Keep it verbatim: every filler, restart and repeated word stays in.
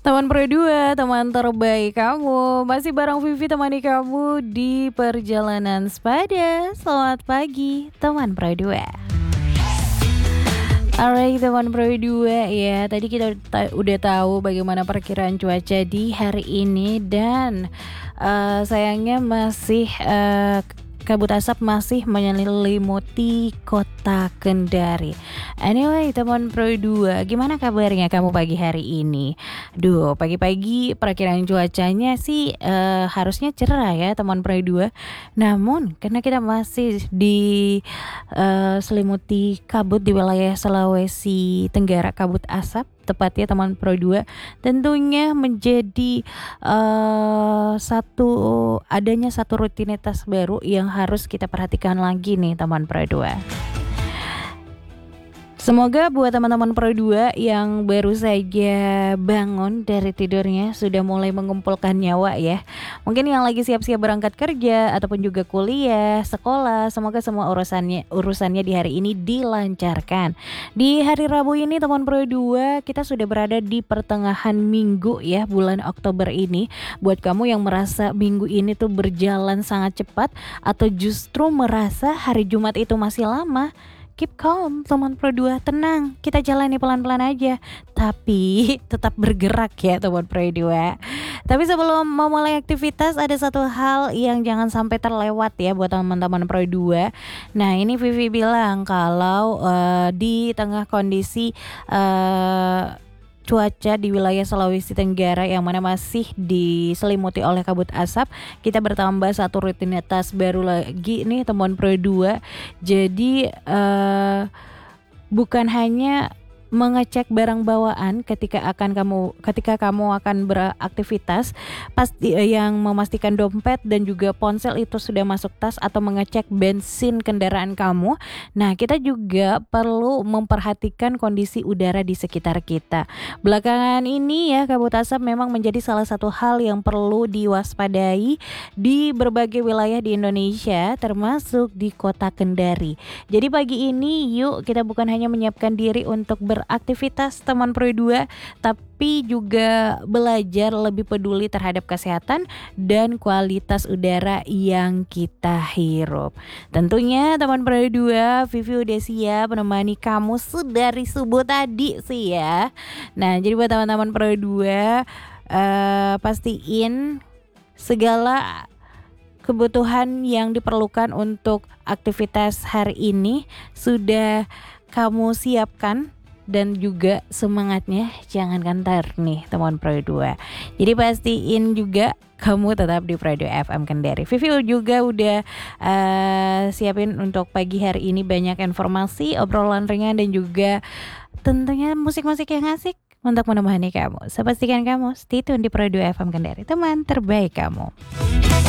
Teman Pro dua, teman terbaik kamu. Masih bareng Vivi temani kamu di perjalanan sepada. Selamat pagi, teman Pro dua. Alright, teman Pro dua ya. Tadi kita ta- udah tahu bagaimana perkiraan cuaca di hari ini. Dan uh, sayangnya masih uh, kabut asap masih menyelimuti kota Kendari. Anyway, teman Pro dua, gimana kabarnya kamu pagi hari ini? Duh, pagi-pagi perkiraan cuacanya sih uh, harusnya cerah ya teman Pro dua. Namun karena kita masih di uh, selimuti kabut di wilayah Sulawesi Tenggara, kabut asap tepatnya teman Pro dua, tentunya menjadi uh, satu adanya satu rutinitas baru yang harus kita perhatikan lagi nih teman Pro dua. Semoga buat teman-teman Pro dua yang baru saja bangun dari tidurnya sudah mulai mengumpulkan nyawa ya. Mungkin yang lagi siap-siap berangkat kerja ataupun juga kuliah, sekolah, semoga semua urusannya urusannya di hari ini dilancarkan. Di hari Rabu ini teman Pro dua, kita sudah berada di pertengahan minggu ya, bulan Oktober ini. Buat kamu yang merasa minggu ini tuh berjalan sangat cepat atau justru merasa hari Jumat itu masih lama, keep calm teman Pro dua, tenang, kita jalani pelan-pelan aja, tapi tetap bergerak ya teman Pro dua. Tapi sebelum memulai aktivitas, ada satu hal yang jangan sampai terlewat ya buat teman-teman Pro dua. Nah, ini Vivi bilang kalau uh, di tengah kondisi uh, cuaca di wilayah Sulawesi Tenggara yang mana masih diselimuti oleh kabut asap, kita bertambah satu rutinitas baru lagi nih teman Pro dua. Jadi uh, bukan hanya mengecek barang bawaan ketika akan kamu ketika kamu akan beraktivitas, pasti yang memastikan dompet dan juga ponsel itu sudah masuk tas atau mengecek bensin kendaraan kamu. Nah, kita juga perlu memperhatikan kondisi udara di sekitar kita. Belakangan ini ya, kabut asap memang menjadi salah satu hal yang perlu diwaspadai di berbagai wilayah di Indonesia, termasuk di kota Kendari. Jadi pagi ini yuk kita bukan hanya menyiapkan diri untuk ber beraktivitas teman Pro dua, tapi juga belajar lebih peduli terhadap kesehatan dan kualitas udara yang kita hirup. Tentunya teman Pro dua, Vivi udah siap menemani kamu dari subuh tadi sih ya. Nah, jadi buat teman-teman Pro dua, uh, pastiin segala kebutuhan yang diperlukan untuk aktivitas hari ini sudah kamu siapkan. Dan juga semangatnya jangan kantor nih teman Pro dua. Jadi pastiin juga kamu tetap di Pro dua F M Kendari. Vivi juga udah uh, siapin untuk pagi hari ini banyak informasi, obrolan ringan dan juga tentunya musik-musik yang asik untuk menemani kamu. So pastikan kamu stay tune di Pro dua F M Kendari, teman terbaik kamu.